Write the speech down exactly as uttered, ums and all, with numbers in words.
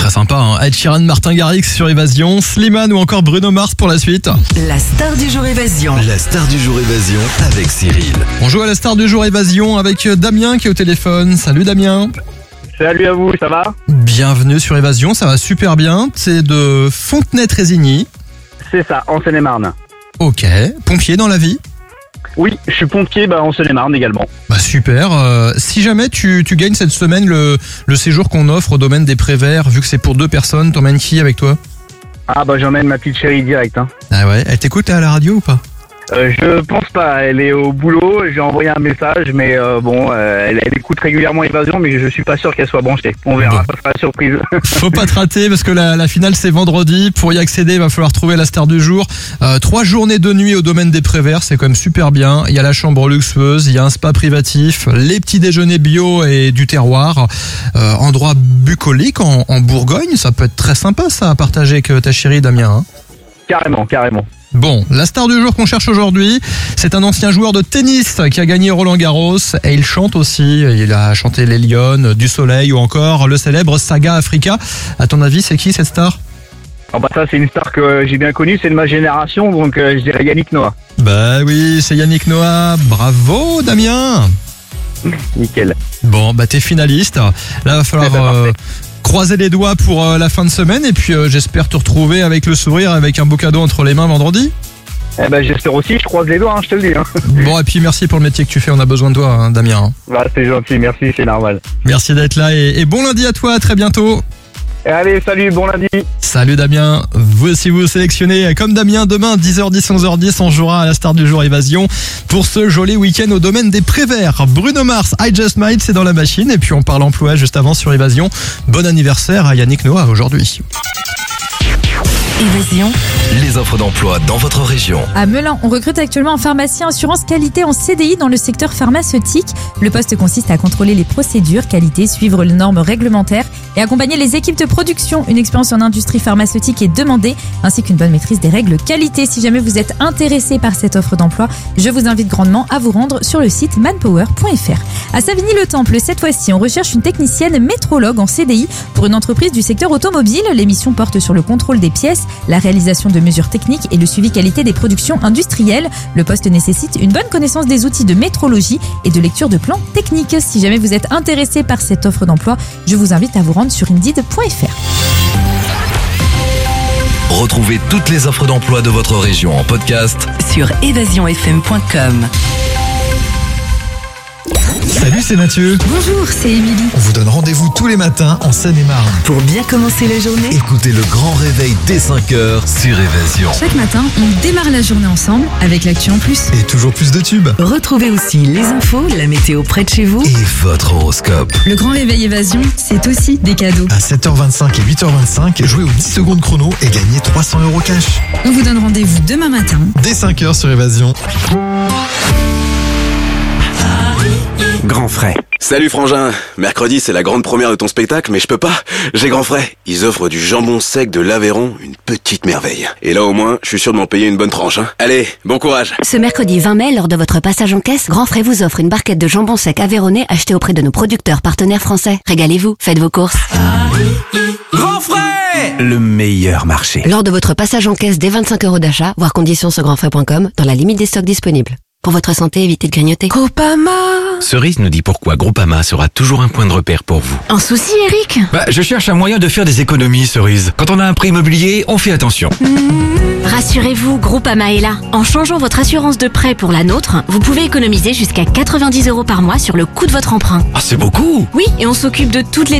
très sympa, hein. Ed Sheeran, Martin Garrix sur Évasion, Slimane ou encore Bruno Mars pour la suite. La star du jour Évasion. La star du jour Évasion avec Cyril. On joue à la star du jour Évasion avec Damien qui est au téléphone. Salut Damien. Salut à vous, ça va? Bienvenue sur Évasion, ça va super bien. C'est de Fontenay-Trésigny. C'est ça, en Seine-et-Marne. Ok, pompier dans la vie? Oui, je suis pompier bah, en Seine-et-Marne également. Bah super, euh, si jamais tu, tu gagnes cette semaine le, le séjour qu'on offre au domaine des Préverts, vu que c'est pour deux personnes, t'emmènes qui avec toi? Ah bah j'emmène ma petite chérie direct. Hein. Ah ouais, elle t'écoute à la radio ou pas? Euh, je pense pas, elle est au boulot, j'ai envoyé un message, mais euh, bon, euh, elle, elle écoute régulièrement Évasion, mais je suis pas sûr qu'elle soit branchée. On verra, Bon. ça sera la surprise. Faut pas te rater parce que la, la finale c'est vendredi. Pour y accéder, il va falloir trouver la star du jour. Euh, trois journées de nuit au domaine des Préverts, c'est quand même super bien. Il y a la chambre luxueuse, il y a un spa privatif, les petits déjeuners bio et du terroir. Euh, endroit bucolique en, en Bourgogne, ça peut être très sympa ça à partager avec ta chérie Damien. Hein. Carrément, carrément. Bon, la star du jour qu'on cherche aujourd'hui, c'est un ancien joueur de tennis qui a gagné Roland Garros et il chante aussi. Il a chanté Les Lyonnes, Du Soleil ou encore le célèbre Saga Africa. À ton avis, c'est qui cette star? Ah bah ça c'est une star que j'ai bien connue, c'est de ma génération, donc euh, je dirais Yannick Noah. Bah oui, c'est Yannick Noah. Bravo Damien. Nickel. Bon, bah t'es finaliste. Là, va falloir Eh ben, euh, parfait. croiser les doigts pour euh, la fin de semaine et puis euh, j'espère te retrouver avec le sourire, avec un beau cadeau entre les mains vendredi. Eh ben j'espère aussi, je croise les doigts, hein, je te le dis. Hein. Bon, et puis merci pour le métier que tu fais, on a besoin de toi hein, Damien. Bah, c'est gentil, merci, c'est normal. Merci d'être là et, et bon lundi à toi, à très bientôt. Et allez, salut, bon lundi. Salut Damien, vous aussi vous sélectionnez comme Damien demain dix heures dix, onze heures dix, on jouera à la star du jour Évasion pour ce joli week-end au domaine des Préverts. Bruno Mars, I Just Might, c'est dans la machine et puis on parle emploi juste avant sur Évasion. Bon anniversaire à Yannick Noah aujourd'hui. Évasion. Les offres d'emploi dans votre région. À Melun, on recrute actuellement un pharmacien assurance qualité en C D I dans le secteur pharmaceutique. Le poste consiste à contrôler les procédures, qualité, suivre les normes réglementaires et accompagner les équipes de production. Une expérience en industrie pharmaceutique est demandée, ainsi qu'une bonne maîtrise des règles qualité. Si jamais vous êtes intéressé par cette offre d'emploi, je vous invite grandement à vous rendre sur le site manpower point f r. À Savigny-le-Temple, cette fois-ci, on recherche une technicienne métrologue en C D I pour une entreprise du secteur automobile. L'émission porte sur le contrôle des pièces, la réalisation de mesures techniques et le suivi qualité des productions industrielles. Le poste nécessite une bonne connaissance des outils de métrologie et de lecture de plans techniques. Si jamais vous êtes intéressé par cette offre d'emploi, je vous invite à vous rendre sur indeed point f r. Retrouvez toutes les offres d'emploi de votre région en podcast. Sur évasion f m point com. Salut, c'est Mathieu. Bonjour, c'est Émilie. On vous donne rendez-vous tous les matins en Seine-et-Marne. Pour bien commencer la journée, Écoutez le grand réveil dès cinq heures sur Évasion. Chaque matin, on démarre la journée ensemble avec l'actu en plus. Et toujours plus de tubes. retrouvez aussi les infos, la météo près de chez vous. Et votre horoscope. Le grand réveil Évasion, c'est aussi des cadeaux. À sept heures vingt-cinq et huit heures vingt-cinq, jouez aux dix secondes chrono et gagnez trois cents euros cash. On vous donne rendez-vous demain matin. Dès cinq heures sur Évasion. Grand frais. Salut Frangin, mercredi c'est la grande première de ton spectacle mais je peux pas, j'ai grand frais. Ils offrent du jambon sec de l'Aveyron, une petite merveille. Et là au moins, je suis sûr de m'en payer une bonne tranche. Hein. Allez, bon courage. Ce mercredi vingt mai, lors de votre passage en caisse, Grand Frais vous offre une barquette de jambon sec aveyronnais achetée auprès de nos producteurs partenaires français. Régalez-vous, faites vos courses. Grand frais, le meilleur marché. Lors de votre passage en caisse dès vingt-cinq euros d'achat, voir conditions sur grandfrais point com, dans la limite des stocks disponibles. Pour votre santé, évitez de grignoter. Groupama. Cerise nous dit pourquoi Groupama sera toujours un point de repère pour vous. Un souci, Eric? Bah, je cherche un moyen de faire des économies, Cerise. Quand on a un prêt immobilier, on fait attention. Rassurez-vous, Groupama est là. En changeant votre assurance de prêt pour la nôtre, vous pouvez économiser jusqu'à quatre-vingt-dix euros par mois sur le coût de votre emprunt. Ah, c'est beaucoup! Oui, et on s'occupe de toutes les